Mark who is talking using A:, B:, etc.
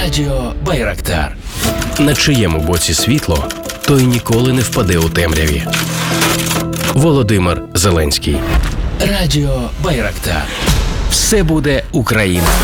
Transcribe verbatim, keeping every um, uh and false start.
A: Радіо Байрактар.
B: На чиєму боці світло, той ніколи не впаде у темряві. Володимир Зеленський.
A: Радіо Байрактар.
B: Все буде Україна.